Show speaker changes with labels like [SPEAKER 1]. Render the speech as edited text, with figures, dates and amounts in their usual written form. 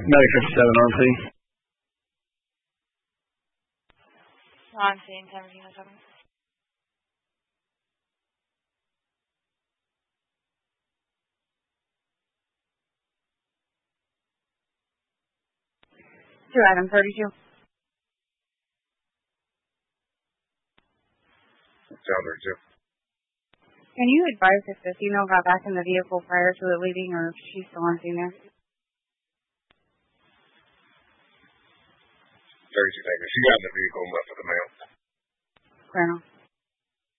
[SPEAKER 1] Medic 57 on scene.
[SPEAKER 2] On scene, 1707.
[SPEAKER 3] To item 32.
[SPEAKER 4] Down 32.
[SPEAKER 3] Can you advise if the female got back in the vehicle prior to it leaving, or if she's still on scene there?
[SPEAKER 4] 32 seconds. She got in the vehicle and left with the male.
[SPEAKER 3] Colonel.